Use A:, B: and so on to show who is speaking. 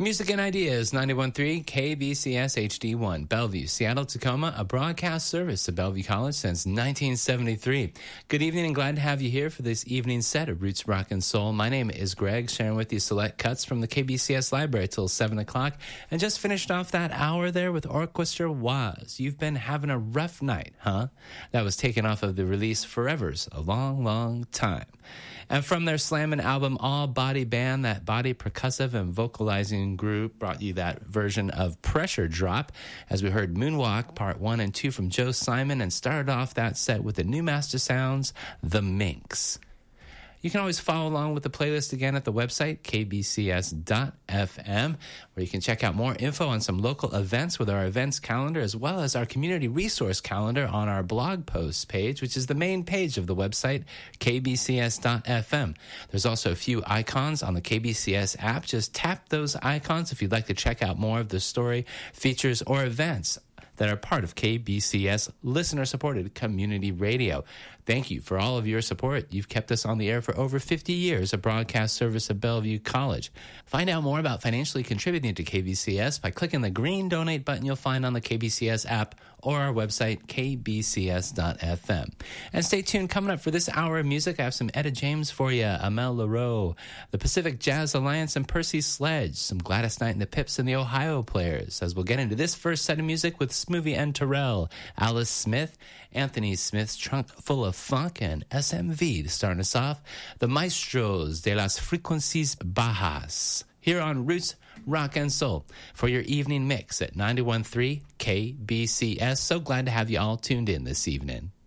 A: Music and Ideas, 91.3 KBCS HD1, Bellevue, Seattle, Tacoma, a broadcast service of Bellevue College since 1973. Good evening and glad to have you here for this evening's set of Roots, Rock, and Soul. My name is Greg, sharing with you select cuts from the KBCS library till 7 o'clock, and just finished off that hour there with Orchestra Waz. You've been having a rough night, huh? That was taken off of the release Forever's A Long, Long Time. And from their Slammin' album All Body Band, that body percussive and vocalizing group brought you that version of Pressure Drop, as we heard Moonwalk Part 1 and 2 from Joe Simon, and started off that set with the new Master Sounds, The Minx. You can always follow along with the playlist again at the website, kbcs.fm, where you can check out more info on some local events with our events calendar, as well as our community resource calendar on our blog posts page, which is the main page of the website, kbcs.fm. There's also a few icons on the KBCS app. Just tap those icons if you'd like to check out more of the story, features, or events that are part of KBCS listener-supported community radio. Thank you for all of your support. You've kept us on the air for over 50 years, a broadcast service of Bellevue College. Find out more about financially contributing to KBCS by clicking the green donate button you'll find on the KBCS app or our website, kbcs.fm. And stay tuned. Coming up for this hour of music, I have some Etta James for you, Amel Leroux, the Pacific Jazz Alliance, and Percy Sledge, some Gladys Knight and the Pips and the Ohio Players, as we'll get into this first set of music with Smoothie and Terrell, Alice Smith, Anthony Smith's Trunk Full of Funk, and SMV to start us off, the Maestros de las Frecuencias Bajas, here on Roots, Rock, and Soul for your evening mix at 91.3 KBCS. So glad to have you all tuned in this evening.